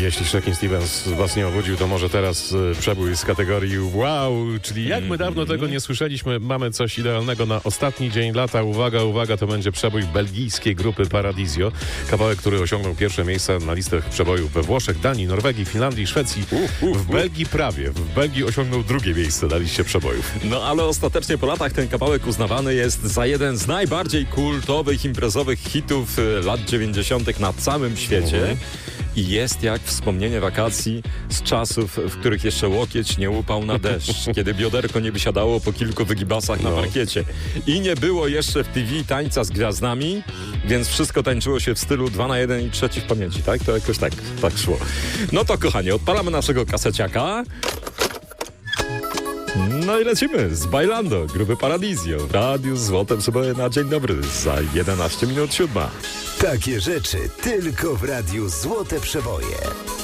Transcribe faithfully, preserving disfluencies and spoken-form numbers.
Jeśli Shakin' Stevens was nie obudził, to może teraz y, przebój z kategorii wow, czyli jak my dawno tego nie słyszeliśmy, mamy coś idealnego na ostatni dzień lata. Uwaga, uwaga, to będzie przebój belgijskiej grupy Paradisio. Kawałek, który osiągnął pierwsze miejsca na listach przebojów we Włoszech, Danii, Norwegii, Finlandii, Szwecji. Uh, uh, w Belgii prawie. W Belgii osiągnął drugie miejsce na liście przebojów. No ale ostatecznie po latach ten kawałek uznawany jest za jeden z najbardziej kultowych, imprezowych hitów y, lat dziewięćdziesiątych na całym świecie. Mhm. I jest jak wspomnienie wakacji z czasów, w których jeszcze łokieć nie upał na deszcz, kiedy bioderko nie wysiadało po kilku wygibasach na parkiecie. I nie było jeszcze w T V tańca z gwiazdami, więc wszystko tańczyło się w stylu dwa na jeden i trzeci w pamięci, tak? To jakoś tak, tak szło. No to kochani, odpalamy naszego kaseciaka. No i lecimy z Bailando, grupy Paradisio. W Radiu Złote Przeboje na dzień dobry za jedenaście minut siódma. Takie rzeczy tylko w Radiu Złote Przeboje.